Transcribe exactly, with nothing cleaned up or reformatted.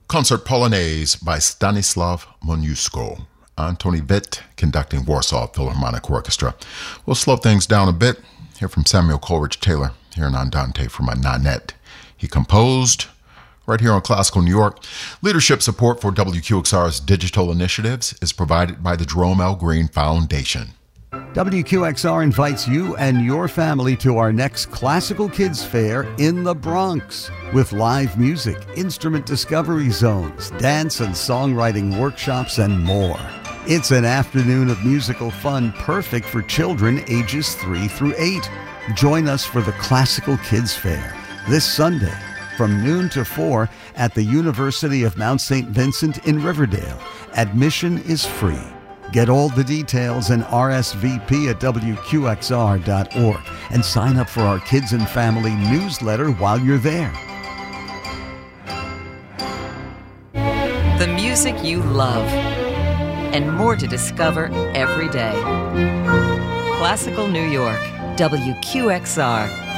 Concert Polonaise by Stanislav Moniuszko. Antoni Witt conducting Warsaw Philharmonic Orchestra. We'll slow things down a bit. Hear from Samuel Coleridge Taylor here in Andante from a Nanette. He composed right here on Classical New York. Leadership support for W Q X R's digital initiatives is provided by the Jerome L. Green Foundation. W Q X R invites you and your family to our next Classical Kids Fair in the Bronx with live music, instrument discovery zones, dance and songwriting workshops, and more. It's an afternoon of musical fun perfect for children ages three through eight. Join us for the Classical Kids Fair this Sunday from noon to four at the University of Mount Saint Vincent in Riverdale. Admission is free. Get all the details and R S V P at W Q X R dot org and sign up for our Kids and Family newsletter while you're there. The music you love and more to discover every day. Classical New York, W Q X R.